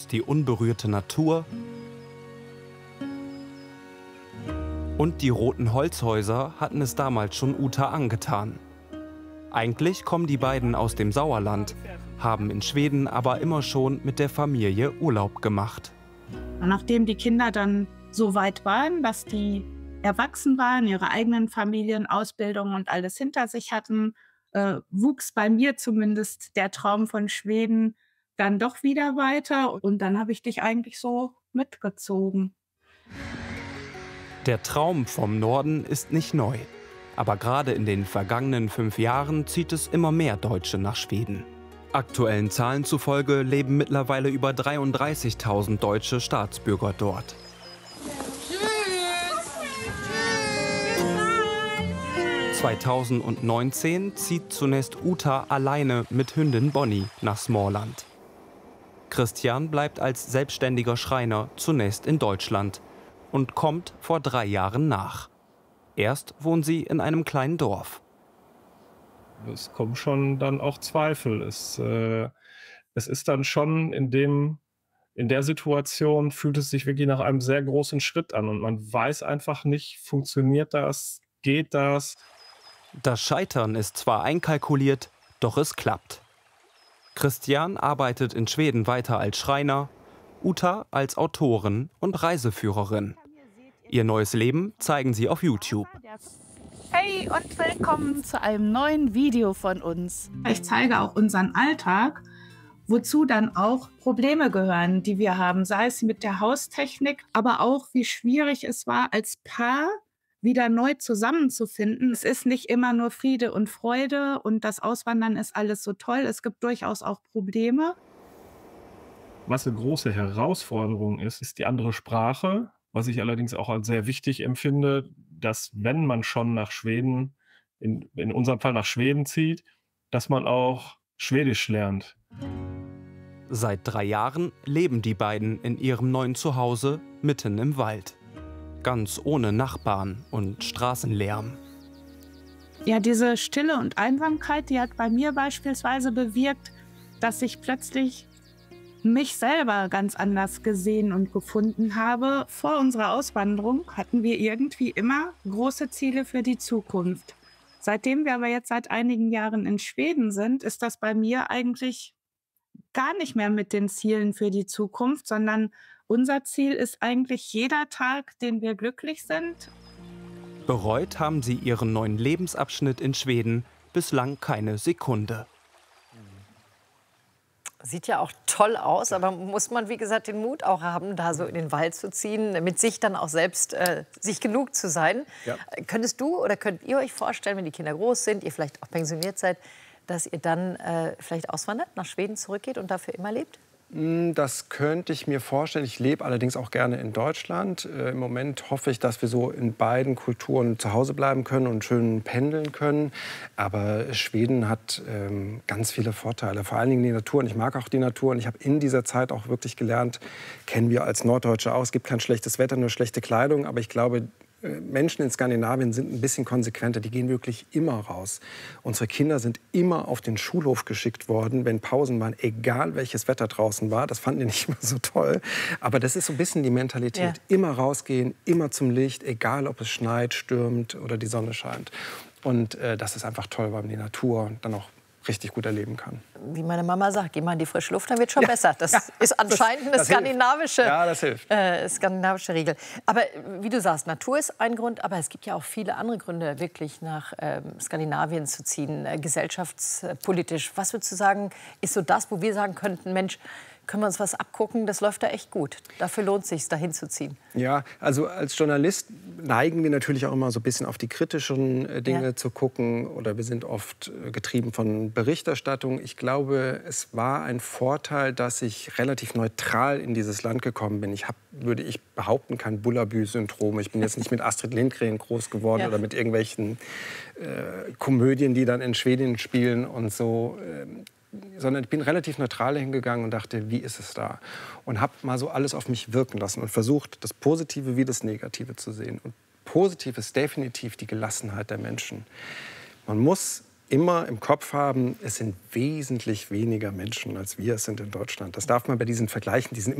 die unberührte Natur und die roten Holzhäuser hatten es damals schon Uta angetan. Eigentlich kommen die beiden aus dem Sauerland, haben in Schweden aber immer schon mit der Familie Urlaub gemacht. Nachdem die Kinder dann so weit waren, dass die erwachsen waren, ihre eigenen Familien, Ausbildung und alles hinter sich hatten, wuchs bei mir zumindest der Traum von Schweden dann doch wieder weiter. Und dann habe ich dich eigentlich so mitgezogen. Der Traum vom Norden ist nicht neu. Aber gerade in den vergangenen 5 Jahren zieht es immer mehr Deutsche nach Schweden. Aktuellen Zahlen zufolge leben mittlerweile über 33.000 deutsche Staatsbürger dort. 2019 zieht zunächst Uta alleine mit Hündin Bonnie nach Småland. Christian bleibt als selbstständiger Schreiner zunächst in Deutschland und kommt vor 3 Jahren nach. Erst wohnen sie in einem kleinen Dorf. Es kommen schon dann auch Zweifel. Es ist dann schon in der Situation fühlt es sich wirklich nach einem sehr großen Schritt an. Und man weiß einfach nicht, funktioniert das, geht das? Das Scheitern ist zwar einkalkuliert, doch es klappt. Christian arbeitet in Schweden weiter als Schreiner, Uta als Autorin und Reiseführerin. Ihr neues Leben zeigen sie auf YouTube. Hey und willkommen zu einem neuen Video von uns. Ich zeige auch unseren Alltag, wozu dann auch Probleme gehören, die wir haben, sei es mit der Haustechnik, aber auch wie schwierig es war, als Paar wieder neu zusammenzufinden. Es ist nicht immer nur Friede und Freude und das Auswandern ist alles so toll. Es gibt durchaus auch Probleme. Was eine große Herausforderung ist, ist die andere Sprache. Was ich allerdings auch als sehr wichtig empfinde, dass wenn man schon nach Schweden, in unserem Fall nach Schweden zieht, dass man auch Schwedisch lernt. Seit 3 Jahren leben die beiden in ihrem neuen Zuhause mitten im Wald. Ganz ohne Nachbarn und Straßenlärm. Ja, diese Stille und Einsamkeit, die hat bei mir beispielsweise bewirkt, dass ich plötzlich mich selber ganz anders gesehen und gefunden habe. Vor unserer Auswanderung hatten wir irgendwie immer große Ziele für die Zukunft. Seitdem wir aber jetzt seit einigen Jahren in Schweden sind, ist das bei mir eigentlich gar nicht mehr mit den Zielen für die Zukunft, sondern unser Ziel ist eigentlich jeder Tag, den wir glücklich sind. Bereut haben sie ihren neuen Lebensabschnitt in Schweden bislang keine Sekunde. Sieht ja auch toll aus, aber muss man, wie gesagt, den Mut auch haben, da so in den Wald zu ziehen, mit sich dann auch selbst sich genug zu sein. Ja. Könntest du oder könnt ihr euch vorstellen, wenn die Kinder groß sind, ihr vielleicht auch pensioniert seid, dass ihr dann vielleicht auswandert, nach Schweden zurückgeht und dafür immer lebt? Das könnte ich mir vorstellen. Ich lebe allerdings auch gerne in Deutschland. Im Moment hoffe ich, dass wir so in beiden Kulturen zu Hause bleiben können und schön pendeln können. Aber Schweden hat ganz viele Vorteile, vor allen Dingen die Natur. Und ich mag auch die Natur. Und ich habe in dieser Zeit auch wirklich gelernt, kennen wir als Norddeutsche auch, es gibt kein schlechtes Wetter, nur schlechte Kleidung. Aber ich glaube, Menschen in Skandinavien sind ein bisschen konsequenter. Die gehen wirklich immer raus. Unsere Kinder sind immer auf den Schulhof geschickt worden, wenn Pausen waren, egal welches Wetter draußen war. Das fanden die nicht immer so toll. Aber das ist so ein bisschen die Mentalität. Ja. Immer rausgehen, immer zum Licht, egal ob es schneit, stürmt oder die Sonne scheint. Und das ist einfach toll, weil man die Natur dann auch richtig gut erleben kann. Wie meine Mama sagt, geh mal in die frische Luft, dann wird schon besser. Das ist anscheinend eine skandinavische, skandinavische Regel. Aber wie du sagst, Natur ist ein Grund, aber es gibt ja auch viele andere Gründe, wirklich nach Skandinavien zu ziehen, gesellschaftspolitisch. Was würdest du sagen, ist so das, wo wir sagen könnten, Mensch, können wir uns was abgucken, das läuft da echt gut. Dafür lohnt es sich, dahin zu ziehen. Ja, also als Journalist neigen wir natürlich auch immer so ein bisschen auf die kritischen Dinge zu gucken. Oder wir sind oft getrieben von Berichterstattung. Ich glaube, es war ein Vorteil, dass ich relativ neutral in dieses Land gekommen bin. Ich habe, würde ich behaupten, kein Bullabü-Syndrom. Ich bin jetzt nicht mit Astrid Lindgren groß geworden oder mit irgendwelchen Komödien, die dann in Schweden spielen und so. Sondern ich bin relativ neutral hingegangen und dachte, wie ist es da? Und habe mal so alles auf mich wirken lassen und versucht, das Positive wie das Negative zu sehen. Und positiv ist definitiv die Gelassenheit der Menschen. Man muss immer im Kopf haben, es sind wesentlich weniger Menschen, als wir es sind in Deutschland. Das darf man bei diesen Vergleichen, die sind